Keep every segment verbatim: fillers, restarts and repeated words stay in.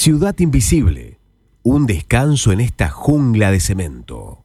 Ciudad Invisible, un descanso en esta jungla de cemento.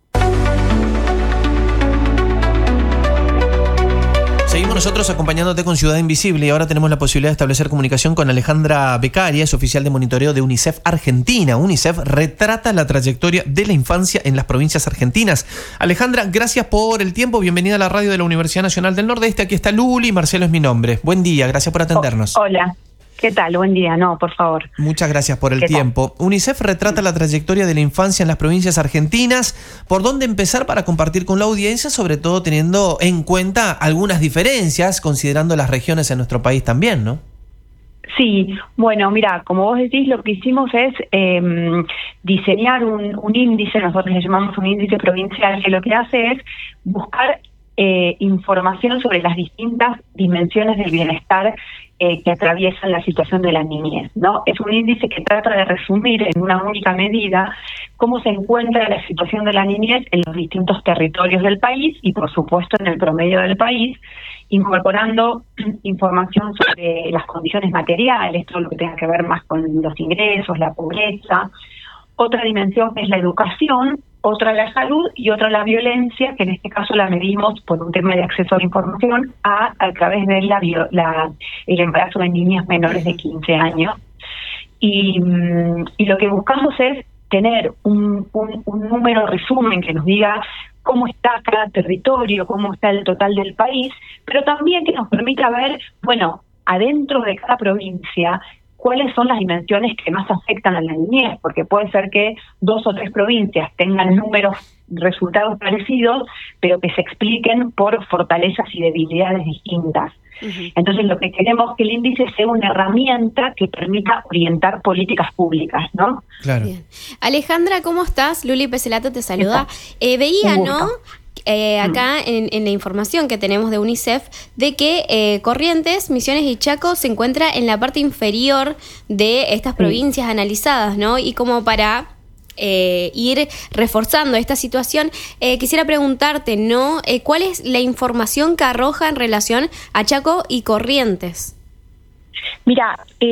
Seguimos nosotros acompañándote con Ciudad Invisible y ahora tenemos la posibilidad de establecer comunicación con Alejandra Beccaria, es oficial de monitoreo de UNICEF Argentina. UNICEF retrata la trayectoria de la infancia en las provincias argentinas. Alejandra, gracias por el tiempo, bienvenida a la radio de la Universidad Nacional del Nordeste. Aquí está Luli, Marcelo es mi nombre. Buen día, gracias por atendernos. Oh, hola. ¿Qué tal? Buen día. No, por favor. Muchas gracias por el tiempo. Tal? UNICEF retrata la trayectoria de la infancia en las provincias argentinas. ¿Por dónde empezar para compartir con la audiencia, sobre todo teniendo en cuenta algunas diferencias, considerando las regiones en nuestro país también, ¿no? Sí, bueno, mira, como vos decís, lo que hicimos es eh, diseñar un, un índice, nosotros le llamamos un índice provincial, que lo que hace es buscar eh, información sobre las distintas dimensiones del bienestar Eh, que atraviesan la situación de la niñez, ¿no? Es un índice que trata de resumir en una única medida cómo se encuentra la situación de la niñez en los distintos territorios del país y, por supuesto, en el promedio del país, incorporando información sobre las condiciones materiales, todo lo que tenga que ver más con los ingresos, la pobreza. Otra dimensión es la educación, otra la salud y otra la violencia, que en este caso la medimos por un tema de acceso a la información a, a través de la, la el embarazo de niñas menores de quince años. Y, y lo que buscamos es tener un, un, un número resumen que nos diga cómo está cada territorio, cómo está el total del país, pero también que nos permita ver, bueno, adentro de cada provincia, cuáles son las dimensiones que más afectan a la niñez, porque puede ser que dos o tres provincias tengan números, resultados parecidos, pero que se expliquen por fortalezas y debilidades distintas. Uh-huh. Entonces lo que queremos es que el índice sea una herramienta que permita orientar políticas públicas, ¿no? Claro. Bien. Alejandra, ¿cómo estás? Luli Peselato te saluda. Eh, veía, ¿no? Eh, acá en, en la información que tenemos de UNICEF, de que eh, Corrientes, Misiones y Chaco se encuentra en la parte inferior de estas provincias sí. analizadas, ¿no? Y como para eh, ir reforzando esta situación, eh, quisiera preguntarte, ¿no? Eh, ¿Cuál es la información que arroja en relación a Chaco y Corrientes? Mira, eh,